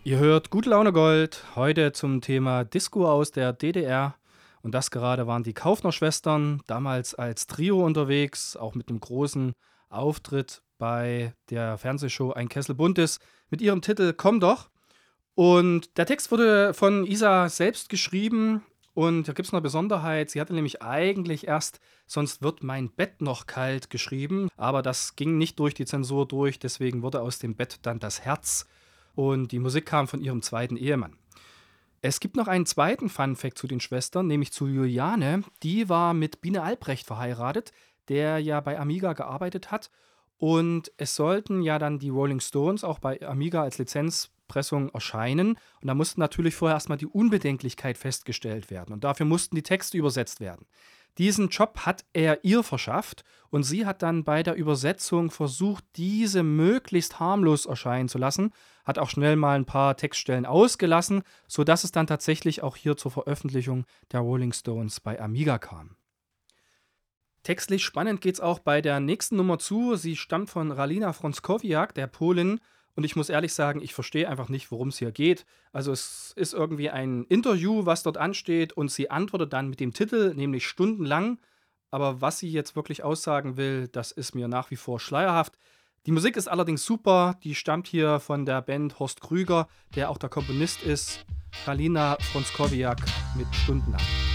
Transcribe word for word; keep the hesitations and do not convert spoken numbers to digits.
Ihr hört Gute Laune Gold, heute zum Thema Disco aus der D D R. Und das gerade waren die Kaufner-Schwestern, damals als Trio unterwegs, auch mit einem großen Auftritt bei der Fernsehshow Ein Kessel Buntes mit ihrem Titel Komm doch. Und der Text wurde von Isa selbst geschrieben und da gibt es eine Besonderheit. Sie hatte nämlich eigentlich erst Sonst wird mein Bett noch kalt geschrieben, aber das ging nicht durch die Zensur durch, deswegen wurde aus dem Bett dann das Herz und die Musik kam von ihrem zweiten Ehemann. Es gibt noch einen zweiten Funfact zu den Schwestern, nämlich zu Juliane. Die war mit Bine Albrecht verheiratet, der ja bei Amiga gearbeitet hat. Und es sollten ja dann die Rolling Stones auch bei Amiga als Lizenzpressung erscheinen. Und da musste natürlich vorher erstmal die Unbedenklichkeit festgestellt werden. Und dafür mussten die Texte übersetzt werden. Diesen Job hat er ihr verschafft und sie hat dann bei der Übersetzung versucht, diese möglichst harmlos erscheinen zu lassen, hat auch schnell mal ein paar Textstellen ausgelassen, sodass es dann tatsächlich auch hier zur Veröffentlichung der Rolling Stones bei Amiga kam. Textlich spannend geht's auch bei der nächsten Nummer zu. Sie stammt von Ralina Frąckowiak, der Polin. Und ich muss ehrlich sagen, ich verstehe einfach nicht, worum es hier geht. Also es ist irgendwie ein Interview, was dort ansteht und sie antwortet dann mit dem Titel, nämlich stundenlang. Aber was sie jetzt wirklich aussagen will, das ist mir nach wie vor schleierhaft. Die Musik ist allerdings super. Die stammt hier von der Band Horst Krüger, der auch der Komponist ist. Ralina Frąckowiak mit Stundenlang.